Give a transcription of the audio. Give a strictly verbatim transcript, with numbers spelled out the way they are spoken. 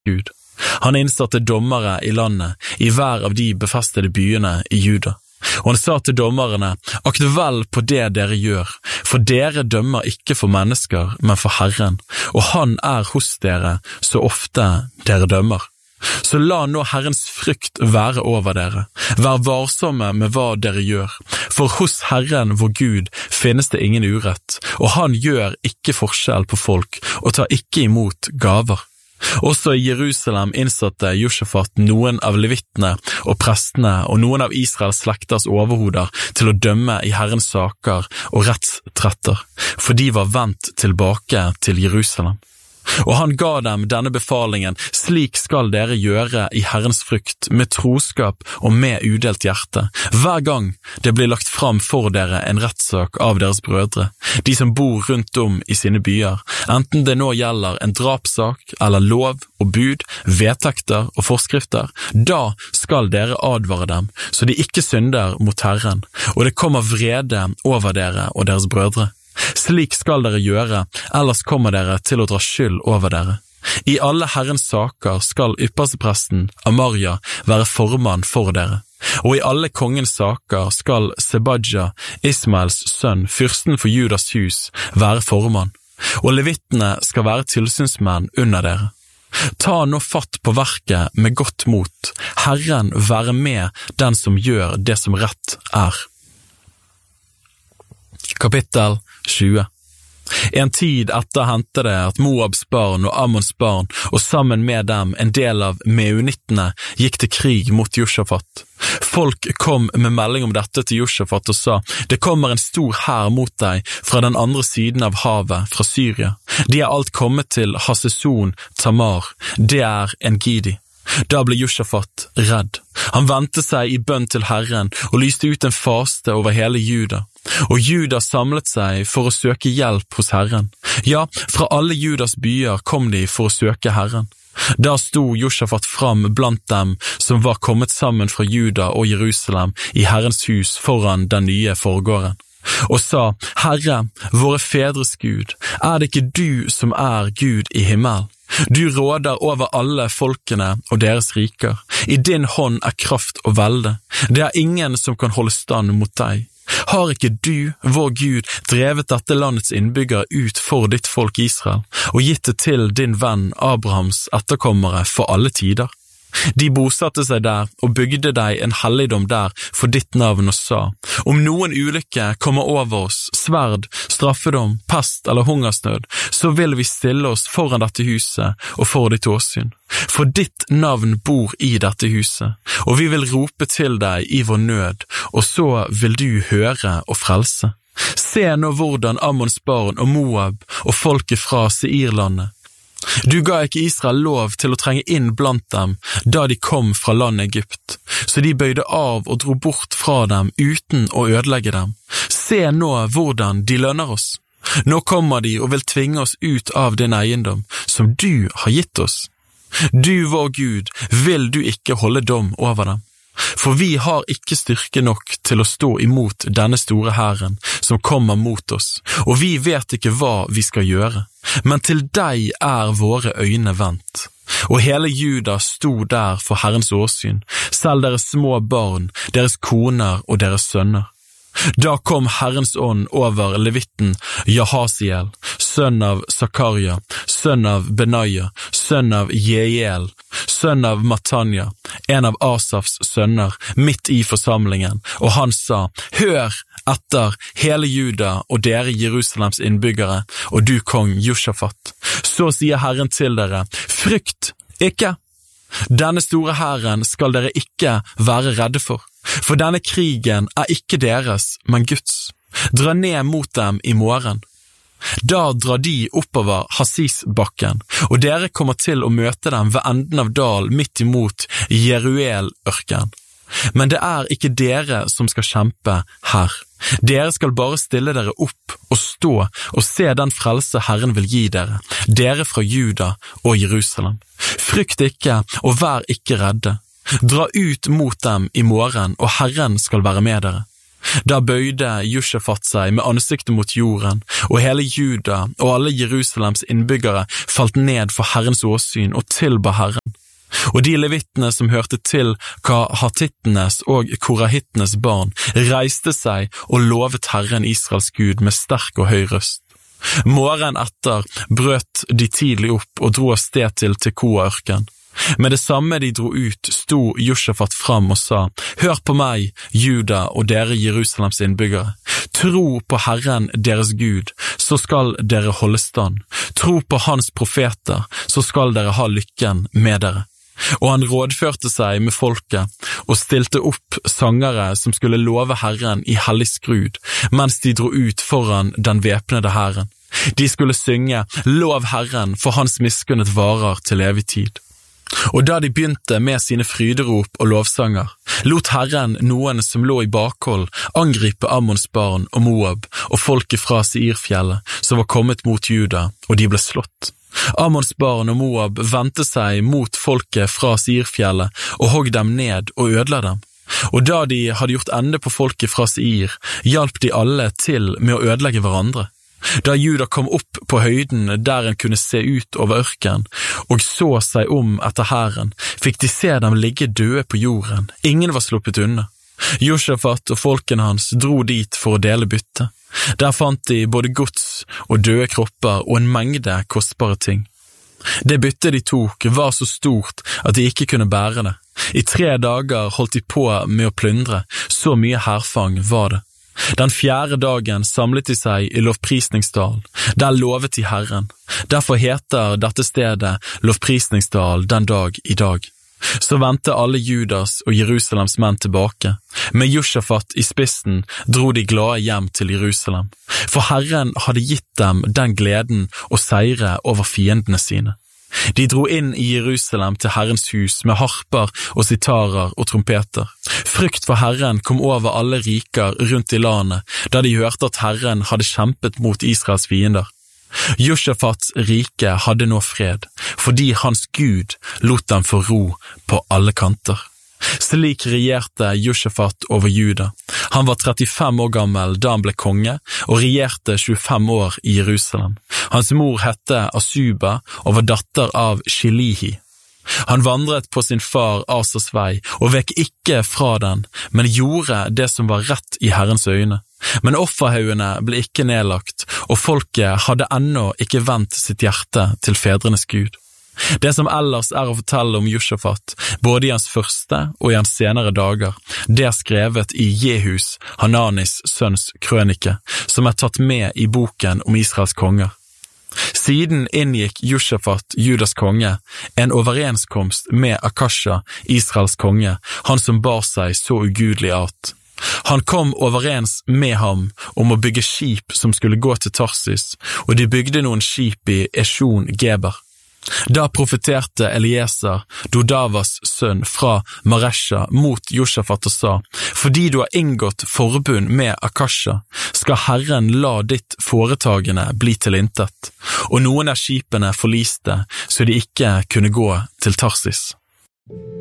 Gud. Han innsatte dommere i landet, i hver av de befestede byene i Juda. Og han sa til dommerne, akt vel på det dere gjør, for dere dømmer ikke for mennesker, men for Herren, og han er hos dere så ofte dere dømmer. Så la nå Herrens frykt være over dere. Vær varsomme med hva dere gjør, for hos Herren vår Gud finnes det ingen urett, og han gjør ikke forskjell på folk og tar ikke imot gaver. Også i Jerusalem innsatte Josjafat noen av levittene og prestene og noen av Israels slekters overhoder til å dømme i Herrens saker og rettstretter, for de var vendt tilbake til Jerusalem. Og han ga dem denne befalingen, slik skal dere gjøre i Herrens frykt, med troskap og med udelt hjerte, hver gang det blir lagt fram for dere en rettssak av deres brødre, de som bor rundt om i sine byer, enten det nå gjelder en drapssak eller lov og bud, vedtekter og forskrifter, da skal dere advare dem, så de ikke synder mot Herren, og det kommer vrede over dere og deres brødre. Slik skal dere gjøre, ellers kommer dere til å dra skyld over dere. I alle Herrens saker skal ypperstepresten Amaria være formann for dere, og i alle kongens saker skal Sebadja, Ismaels sønn, fyrsten for Judas hus, være formann, og levittene skal være tilsynsmenn under dere. Ta nå fatt på verket med godt mot, Herren være med den som gjør det som rett er. Kapittel tjue. En tid etter hendte det at Moabs barn og Ammons barn, og sammen med dem en del av meunittene, gikk til krig mot Josjafat. Folk kom med melding om dette til Josjafat og sa, det kommer en stor hær mot deg fra den andre siden av havet, fra Syria. De er alt kommet til Haseson Tamar, det er en Gidi. Da ble Josjafat redd. Han vendte seg i bønn til Herren og lyste ut en faste over hele Juda. Og Juda samlet seg for å søke hjelp hos Herren. Ja, fra alle Judas byer kom de for å søke Herren. Da sto Josjafat fram blant dem som var kommet sammen fra Juda og Jerusalem i Herrens hus foran den nye forgården, og sa, Herre, våre fedres Gud, er det ikke du som er Gud i himmelen? Du råder over alle folkene og deres riker. I din hånd er kraft og velde. Det er ingen som kan holde stand mot deg. Har ikke du, vår Gud, drevet dette landets innbyggere ut for ditt folk Israel, og gitt det til din venn Abrahams etterkommere for alle tider? De bosatte seg der og bygde deg en helligdom der for ditt navn og sa, om noen ulykke kommer over oss, sverd, straffedom, pest eller hungersnød, så vil vi stille oss foran dette huset og for ditt åsyn. For ditt navn bor i dette huset, og vi vil rope til deg i vår nød, og så vil du høre og frelse. Se nå hvordan Ammons barn og Moab og folket fra Seirlandet. Du ga ikke Israel lov til å trenge inn blant dem da de kom fra landet Egypt, så de bøyde av og dro bort fra dem uten å ødelegge dem. Se nå hvordan de lønner oss. Nå kommer de og vil tvinge oss ut av din eiendom, som du har gitt oss. Du, vår Gud, vil du ikke holde dom over dem? For vi har ikke styrke nok til å stå imot denne store hæren som kommer mot oss, og vi vet ikke hva vi skal gjøre. Men til deg er våre øyne vendt. Og hele Juda sto der for Herrens åsyn, selv deres små barn, deres koner og deres sønner. Da kom Herrens ånd over levitten Jahasiel, sønn av Zakaria, sønn av Benaja, sønn av Jeiel, sønn av Matanja, en av Asafs sønner, midt i forsamlingen, og han sa, hør etter hele Juda og dere Jerusalems innbyggere, og du kong Josjafat. Så sier Herren til dere, frykt ikke! Denne store hæren skal dere ikke være redde for, for denne krigen er ikke deres, men Guds. Dra ned mot dem i morgen. Da drar de oppover Hasis-bakken, og dere kommer til å møte dem ved enden av dal midt imot Jeruel-ørken. Men det er ikke dere som skal kjempe her. Dere skal bare stille dere opp og stå og se den frelse Herren vil gi dere, dere fra Juda og Jerusalem. Frykt ikke og vær ikke redde. Dra ut mot dem i morgen, og Herren skal være med dere. Da bøyde Josjafat seg med ansiktet mot jorden, og hele Juda og alle Jerusalems innbyggere falt ned for Herrens åsyn og tilba Herren. Og de levittene som hørte til Kahatittenes og Korahittenes barn reiste seg og lovet Herren Israels Gud med sterk og høy røst. Morgen etter brøt de tidlig opp og dro av sted til Tekoa-ørken. Med det samme de dro ut, sto Josjafat fram og sa: «Hør på meg, Juda og dere Jerusalems innbyggere. Tro på Herren deres Gud, så skal dere holde stand. Tro på hans profeter, så skal dere ha lykken med dere.» Og han rådførte seg med folket og stilte opp sangere som skulle love Herren i hellig skrud, mens de dro ut foran den væpnede Herren. De skulle synge: «Lov Herren, for hans miskunnet varer til evig tid.» Og da de begynte med sine fryderop og lovsanger, lot Herren noen som lå i bakhold angripe Ammons barn og Moab og folket fra Seirfjellet som var kommet mot Juda, og de ble slått. Ammons barn og Moab vendte seg mot folket fra Seirfjellet og hogg dem ned og ødela dem. Og da de hadde gjort ende på folket fra Seir, hjalp de alle til med å ødelegge hverandre. Da Juda kom opp på høyden der en kunne se ut over ørken, og så seg om etter hæren, fikk de se dem ligge døde på jorden. Ingen var sluppet unna. Josjafat og folkene hans dro dit for å dele bytte. Der fant de både gods og døde kropper og en mengde kostbare ting. Det byttet de tok var så stort at de ikke kunne bære det. I tre dager holdt de på med å plyndre, så mye herfang var det. Den fjerde dagen samlet de seg i lovprisningsdal, der lovet de Herren. Derfor heter dette stedet lovprisningsdal den dag i dag. Så vendte alle Judas og Jerusalems menn tilbake. Med Josjafat i spissen dro de glade hjem til Jerusalem, for Herren hadde gitt dem den gleden å seire over fiendene sine. De dro inn i Jerusalem til Herrens hus med harper og sitarer og trompeter. Frykt for Herren kom over alle riker rundt i landet, da de hørte at Herren hadde kjempet mot Israels fiender. Josjafats rike hadde nå fred, fordi hans Gud lot dem få ro på alle kanter. Slik regjerte Josjafat over Juda. Han var trettifem år gammel da han ble konge, og regjerte tjuefem år i Jerusalem. Hans mor hette Asuba og var datter av Shilihi. Han vandret på sin far Asas vei, og vek ikke fra den, men gjorde det som var rett i Herrens øyne. Men offerhaugene ble ikke nedlagt, og folket hadde ennå ikke vendt sitt hjerte til fedrenes Gud. Det som ellers er å fortelle om Josjafat, både i hans første og i hans senere dager, det er skrevet i Jehus, Hananis sønns krønike, som er tatt med i boken om Israels konger. Siden inngikk Josjafat, Judas konge, en overenskomst med Akasha, Israels konge, han som bar seg så ugudelig at. Han kom overens med ham om å bygge skip som skulle gå til Tarsis, og de bygde noen skip i Esjon Geber. Da profeterte Elieser, Dodavas sønn fra Maresha, mot Josjafat og sa: «Fordi du har inngått forbund med Akasha, skal Herren la ditt foretagende bli til intet.» Og noen av skipene forliste, så de ikke kunne gå til Tarsis.